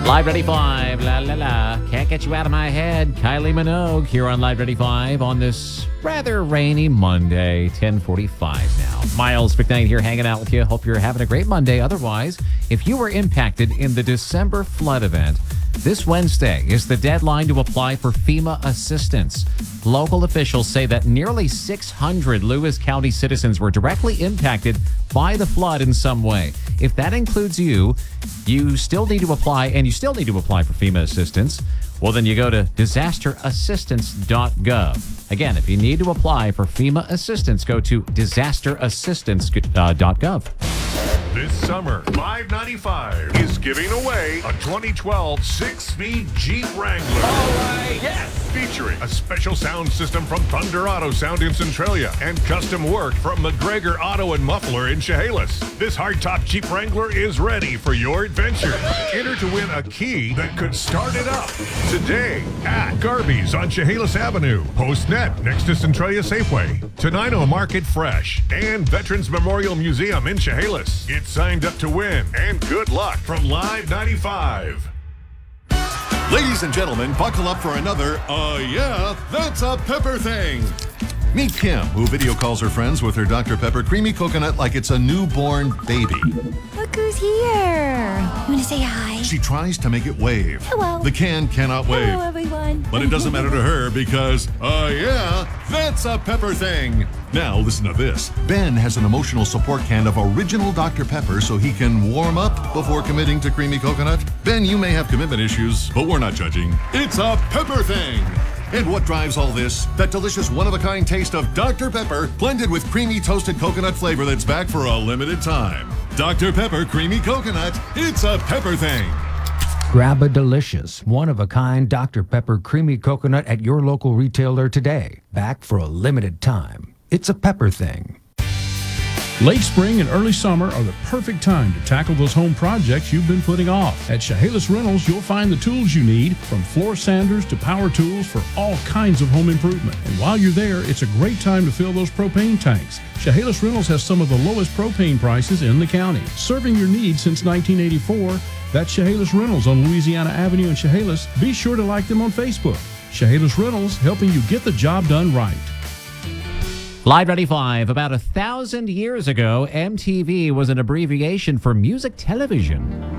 Live Ready 5, la la la. Can't get you out of my head. Kylie Minogue here on Live Ready 5 on this rather rainy Monday, 10:45 now. Miles McKnight here hanging out with you. Hope you're having a great Monday. Otherwise, if you were impacted in the December flood event, this Wednesday is the deadline to apply for FEMA assistance. Local officials say that nearly 600 Lewis County citizens were directly impacted by the flood in some way. If that includes you, you still need to apply, and you still need to apply for FEMA assistance. Well, then you go to disasterassistance.gov. Again, if you need to apply for FEMA assistance, go to disasterassistance.gov. This summer, Live 95 is giving away a 2012 6-speed Jeep Wrangler. All right, yes! Featuring a special sound system from Thunder Auto Sound in Centralia and custom work from McGregor Auto and Muffler in Chehalis. This hardtop Jeep Wrangler is ready for your adventure. Enter to win a key that could start it up today at Garby's on Chehalis Avenue, PostNet next to Centralia Safeway, Tenino Market Fresh, and Veterans Memorial Museum in Chehalis. Get signed up to win, and good luck from Live 95. Ladies and gentlemen, buckle up for another, yeah, that's a pepper thing. Meet Kim, who video calls her friends with her Dr. Pepper creamy coconut like it's a newborn baby. Look who's here. You want to say hi? She tries to make it wave. Hello. The can cannot wave. Hello, everyone. But it doesn't matter to her because, yeah, that's a pepper thing. Now, listen to this. Ben has an emotional support can of original Dr. Pepper so he can warm up before committing to creamy coconut. Ben, you may have commitment issues, but we're not judging. It's a pepper thing. And what drives all this? That delicious one-of-a-kind taste of Dr. Pepper blended with creamy toasted coconut flavor that's back for a limited time. Dr. Pepper Creamy Coconut. It's a pepper thing. Grab a delicious, one-of-a-kind Dr. Pepper Creamy Coconut at your local retailer today. Back for a limited time. It's a pepper thing. Late spring and early summer are the perfect time to tackle those home projects you've been putting off. At Chehalis Rentals, you'll find the tools you need, from floor sanders to power tools for all kinds of home improvement. And while you're there, it's a great time to fill those propane tanks. Chehalis Rentals has some of the lowest propane prices in the county. Serving your needs since 1984, that's Chehalis Rentals on Louisiana Avenue in Chehalis. Be sure to like them on Facebook. Chehalis Rentals, helping you get the job done right. Live Ready 5. About 1,000 years ago, MTV was an abbreviation for music television.